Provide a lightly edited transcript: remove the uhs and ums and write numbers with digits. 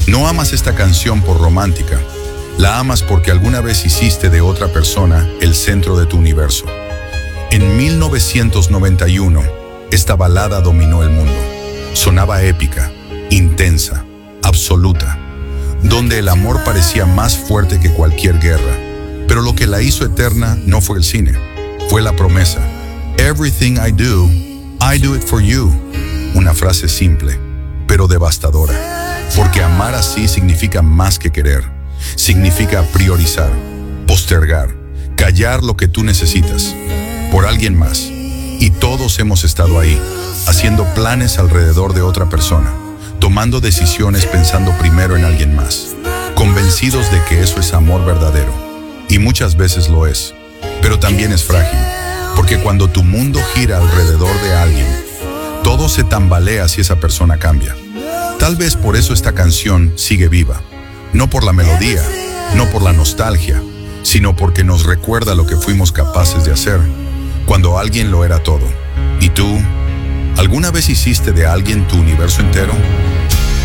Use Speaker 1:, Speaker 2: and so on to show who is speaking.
Speaker 1: No amas esta canción por romántica. La amas porque alguna vez hiciste de otra persona el centro de tu universo. En 1991, esta balada dominó el mundo. Sonaba épica, intensa, absoluta, donde el amor parecía más fuerte que cualquier guerra. Pero lo que la hizo eterna no fue el cine, fue la promesa. Everything I do it for you. Una frase simple, pero devastadora. Porque amar así significa más que querer. Significa priorizar, postergar, callar lo que tú necesitas por alguien más. Y todos hemos estado ahí, haciendo planes alrededor de otra persona, tomando decisiones pensando primero en alguien más, convencidos de que eso es amor verdadero. Y muchas veces lo es, pero también es frágil, porque cuando tu mundo gira alrededor de alguien, todo se tambalea si esa persona cambia. Tal vez por eso esta canción sigue viva, no por la melodía, no por la nostalgia, sino porque nos recuerda lo que fuimos capaces de hacer cuando alguien lo era todo. ¿Y tú? ¿Alguna vez hiciste de alguien tu universo entero?